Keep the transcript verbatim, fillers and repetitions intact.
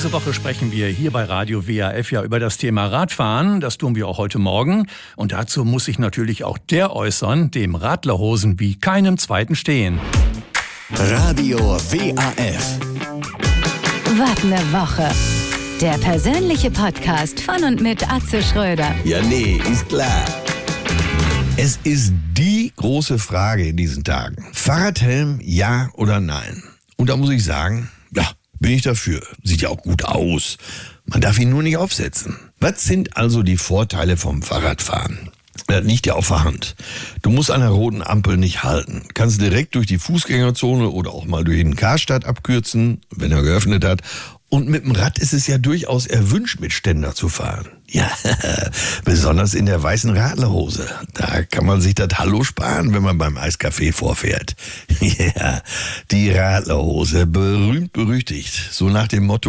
Diese Woche sprechen wir hier bei Radio W A F ja über das Thema Radfahren. Das tun wir auch heute Morgen. Und dazu muss sich natürlich auch der äußern, dem Radlerhosen wie keinem zweiten stehen. Radio W A F. Was ne Woche. Der persönliche Podcast von und mit Atze Schröder. Ja, nee, ist klar. Es ist die große Frage in diesen Tagen. Fahrradhelm, ja oder nein? Und da muss ich sagen, ja, bin ich dafür. Sieht ja auch gut aus. Man darf ihn nur nicht aufsetzen. Was sind also die Vorteile vom Fahrradfahren? Das liegt ja auf der Hand. Du musst an der roten Ampel nicht halten. Kannst direkt durch die Fußgängerzone oder auch mal durch den Karstadt abkürzen, wenn er geöffnet hat. Und mit dem Rad ist es ja durchaus erwünscht, mit Ständer zu fahren. Ja, besonders in der weißen Radlerhose. Da kann man sich das Hallo sparen, wenn man beim Eiskaffee vorfährt. Ja, die Radlerhose, berühmt berüchtigt. So nach dem Motto: